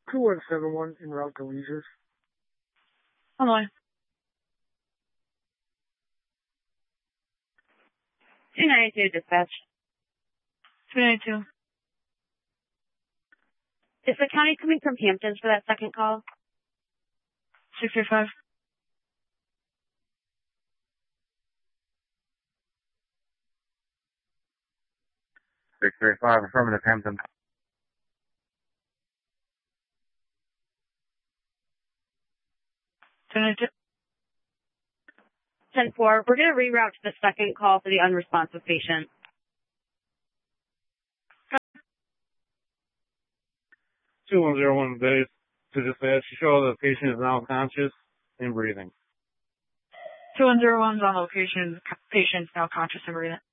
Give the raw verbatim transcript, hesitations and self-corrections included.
two one seven one en route to Leisure. Online. two ninety-two dispatch. two ninety-two. Is the county coming from Hamptons for that second call? six eight five. six three five, affirmative, Hampton. ten ninety-two. ten four, we're going to reroute to the second call for the unresponsive patient. two one zero one base to dispatch. Show the patient is now conscious and breathing. two one zero one's on location. Patient's now conscious and breathing.